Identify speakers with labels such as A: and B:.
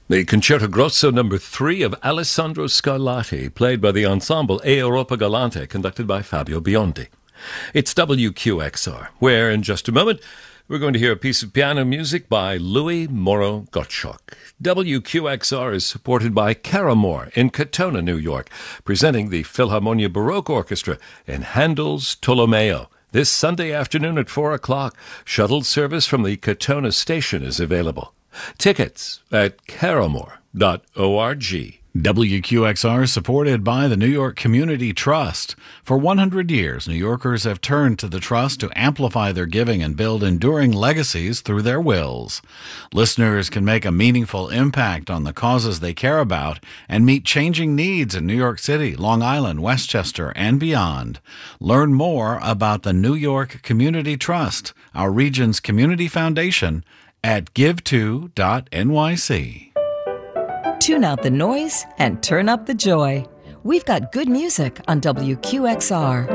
A: The Concerto Grosso No. 3 of Alessandro Scarlatti, played by the ensemble E Europa Galante, conducted by Fabio Biondi. It's WQXR, where in just a moment we're going to hear a piece of piano music by Louis Moro Gottschalk. WQXR is supported by Caramore in Katona, New York, presenting the Philharmonia Baroque Orchestra in Handel's Tolomeo. This Sunday afternoon at 4 o'clock, shuttle service from the Katona station is available. Tickets at caramore.org.
B: WQXR is supported by the New York Community Trust. For 100 years, New Yorkers have turned to the Trust to amplify their giving and build enduring legacies through their wills. Listeners can make a meaningful impact on the causes they care about and meet changing needs in New York City, Long Island, Westchester, and beyond. Learn more about the New York Community Trust, our region's community foundation, at give2.nyc.
C: Tune out the noise and turn up the joy. We've got good music on WQXR.